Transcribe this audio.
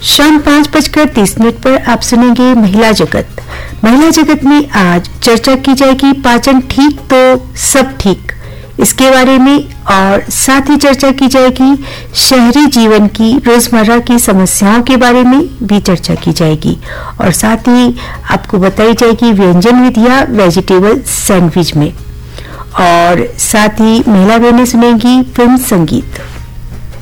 शाम 5:30 पर आप सुनेंगे महिला जगत। महिला जगत में आज चर्चा की जाएगी पाचन ठीक तो सब ठीक, इसके बारे में, और साथ ही चर्चा की जाएगी शहरी जीवन की रोजमर्रा की समस्याओं के बारे में भी चर्चा की जाएगी, और साथ ही आपको बताई जाएगी व्यंजन विधियां वेजिटेबल सैंडविच में, और साथ ही महिला बहनें सुनेंगी फिल्म संगीत।